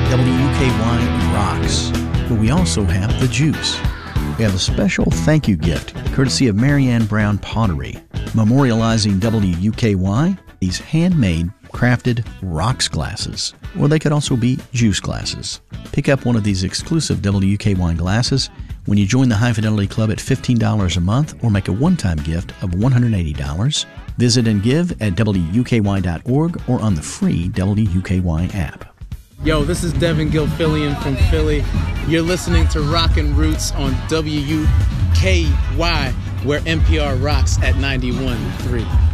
WUKY rocks, but we also have the juice. We have a special thank you gift courtesy of Marianne Brown Pottery, memorializing WUKY, these handmade, crafted rocks glasses, or they could also be juice glasses. Pick up one of these exclusive WUKY glasses when you join the High Fidelity Club at $15 a month or make a one-time gift of $180. Visit and give at WUKY.org or on the free WUKY app. Yo, this is Devin Gilfillian from Philly. You're listening to Rockin' Roots on WUKY, where NPR rocks at 91.3.